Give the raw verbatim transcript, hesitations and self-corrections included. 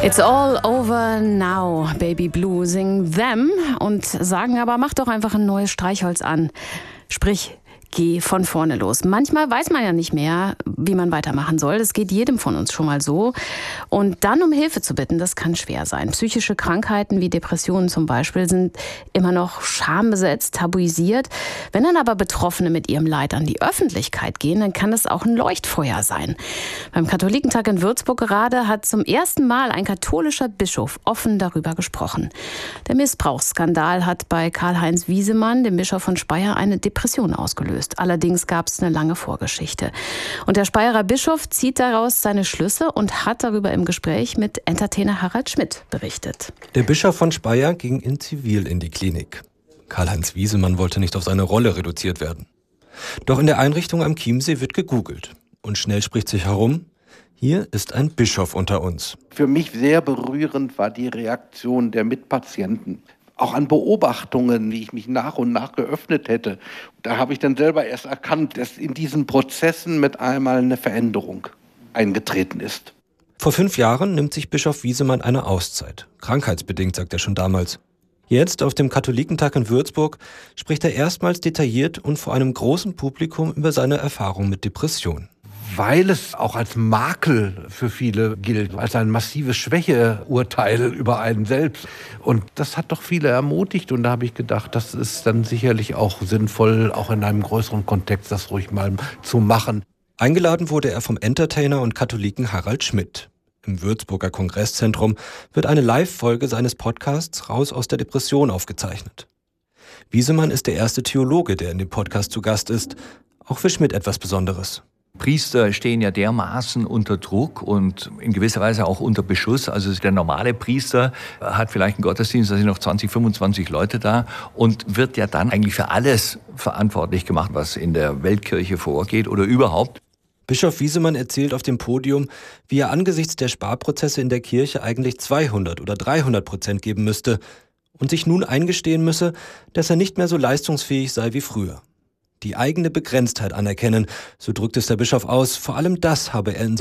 It's all over now, Baby Blue singen Them und sagen aber, mach doch einfach ein neues Streichholz an. Sprich, geh von vorne los. Manchmal weiß man ja nicht mehr, wie man weitermachen soll. Das geht jedem von uns schon mal so. Und dann um Hilfe zu bitten, das kann schwer sein. Psychische Krankheiten wie Depressionen zum Beispiel sind immer noch schambesetzt, tabuisiert. Wenn dann aber Betroffene mit ihrem Leid an die Öffentlichkeit gehen, dann kann das auch ein Leuchtfeuer sein. Beim Katholikentag in Würzburg gerade hat zum ersten Mal ein katholischer Bischof offen darüber gesprochen. Der Missbrauchsskandal hat bei Karl-Heinz Wiesemann, dem Bischof von Speyer, eine Depression ausgelöst. Allerdings gab es eine lange Vorgeschichte. Und der Speyerer Bischof zieht daraus seine Schlüsse und hat darüber im Gespräch mit Entertainer Harald Schmidt berichtet. Der Bischof von Speyer ging in Zivil in die Klinik. Karl-Heinz Wiesemann wollte nicht auf seine Rolle reduziert werden. Doch in der Einrichtung am Chiemsee wird gegoogelt. Und schnell spricht sich herum, hier ist ein Bischof unter uns. Für mich sehr berührend war die Reaktion der Mitpatienten. Auch an Beobachtungen, wie ich mich nach und nach geöffnet hätte. Da habe ich dann selber erst erkannt, dass in diesen Prozessen mit einmal eine Veränderung eingetreten ist. Vor fünf Jahren nimmt sich Bischof Wiesemann eine Auszeit. Krankheitsbedingt, sagt er schon damals. Jetzt, auf dem Katholikentag in Würzburg, spricht er erstmals detailliert und vor einem großen Publikum über seine Erfahrung mit Depressionen. Weil es auch als Makel für viele gilt, als ein massives Schwächeurteil über einen selbst. Und das hat doch viele ermutigt. Und da habe ich gedacht, das ist dann sicherlich auch sinnvoll, auch in einem größeren Kontext das ruhig mal zu machen. Eingeladen wurde er vom Entertainer und Katholiken Harald Schmidt. Im Würzburger Kongresszentrum wird eine Live-Folge seines Podcasts Raus aus der Depression aufgezeichnet. Wiesemann ist der erste Theologe, der in dem Podcast zu Gast ist. Auch für Schmidt etwas Besonderes. Priester stehen ja dermaßen unter Druck und in gewisser Weise auch unter Beschuss. Also der normale Priester hat vielleicht einen Gottesdienst, da sind noch zwanzig, fünfundzwanzig Leute da und wird ja dann eigentlich für alles verantwortlich gemacht, was in der Weltkirche vorgeht oder überhaupt. Bischof Wiesemann erzählt auf dem Podium, wie er angesichts der Sparprozesse in der Kirche eigentlich zweihundert oder dreihundert Prozent geben müsste und sich nun eingestehen müsse, dass er nicht mehr so leistungsfähig sei wie früher. Die eigene Begrenztheit anerkennen, so drückt es der Bischof aus, vor allem das habe er in